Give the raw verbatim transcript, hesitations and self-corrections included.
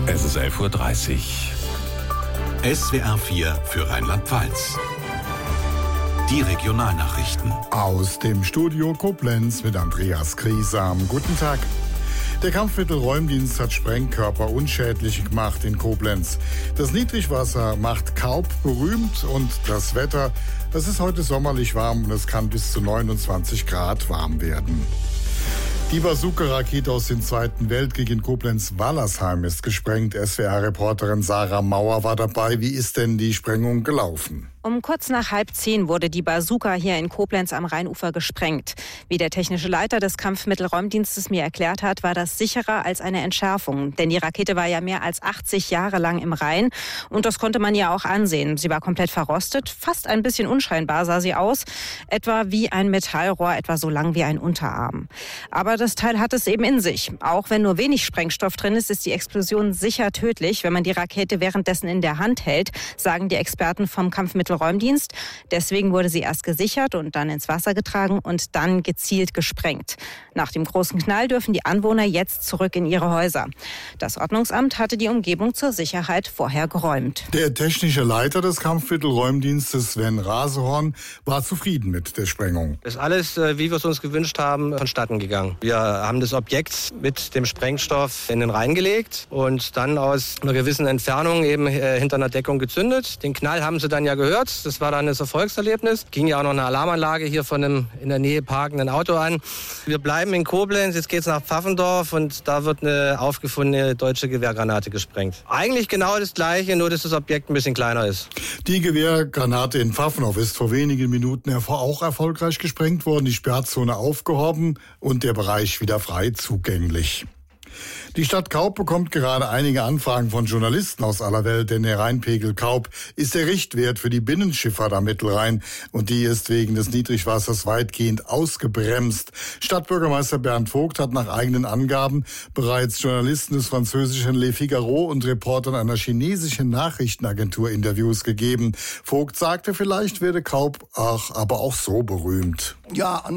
Es ist elf Uhr dreißig. S W R vier für Rheinland-Pfalz. Die Regionalnachrichten. Aus dem Studio Koblenz mit Andreas Griesam. Guten Tag. Der Kampfmittelräumdienst hat Sprengkörper unschädlich gemacht in Koblenz. Das Niedrigwasser macht Kaub berühmt und das Wetter, es ist heute sommerlich warm und es kann bis zu neunundzwanzig Grad warm werden. Die Bazooka-Rakete aus dem Zweiten Weltkrieg in Koblenz-Wallersheim ist gesprengt. S W R-Reporterin Sarah Mauer war dabei. Wie ist denn die Sprengung gelaufen? Um kurz nach halb zehn wurde die Bazooka hier in Koblenz am Rheinufer gesprengt. Wie der technische Leiter des Kampfmittelräumdienstes mir erklärt hat, war das sicherer als eine Entschärfung. Denn die Rakete war ja mehr als achtzig Jahre lang im Rhein. Und das konnte man ja auch ansehen. Sie war komplett verrostet, fast ein bisschen unscheinbar sah sie aus. Etwa wie ein Metallrohr, etwa so lang wie ein Unterarm. Aber das Teil hat es eben in sich. Auch wenn nur wenig Sprengstoff drin ist, ist die Explosion sicher tödlich, wenn man die Rakete währenddessen in der Hand hält, sagen die Experten vom Kampfmittelräumdienst. Deswegen wurde sie erst gesichert und dann ins Wasser getragen und dann gezielt gesprengt. Nach dem großen Knall dürfen die Anwohner jetzt zurück in ihre Häuser. Das Ordnungsamt hatte die Umgebung zur Sicherheit vorher geräumt. Der technische Leiter des Kampfmittelräumdienstes, Sven Rasehorn, war zufrieden mit der Sprengung. Ist alles, wie wir es uns gewünscht haben, vonstatten gegangen. Wir haben das Objekt mit dem Sprengstoff in den Rhein gelegt und dann aus einer gewissen Entfernung eben hinter einer Deckung gezündet. Den Knall haben sie dann ja gehört. Das war dann das Erfolgserlebnis. Ging ja auch noch eine Alarmanlage hier von einem in der Nähe parkenden Auto an. Wir bleiben in Koblenz, jetzt geht's nach Pfaffendorf und da wird eine aufgefundene deutsche Gewehrgranate gesprengt. Eigentlich genau das Gleiche, nur dass das Objekt ein bisschen kleiner ist. Die Gewehrgranate in Pfaffendorf ist vor wenigen Minuten auch erfolgreich gesprengt worden, die Sperrzone aufgehoben und der Bereich wieder frei zugänglich. Die Stadt Kaub bekommt gerade einige Anfragen von Journalisten aus aller Welt, denn der Rheinpegel Kaub ist der Richtwert für die Binnenschifffahrt am Mittelrhein und die ist wegen des Niedrigwassers weitgehend ausgebremst. Stadtbürgermeister Bernd Vogt hat nach eigenen Angaben bereits Journalisten des französischen Le Figaro und Reportern einer chinesischen Nachrichtenagentur Interviews gegeben. Vogt sagte, vielleicht werde Kaub auch, aber auch so berühmt. Ja,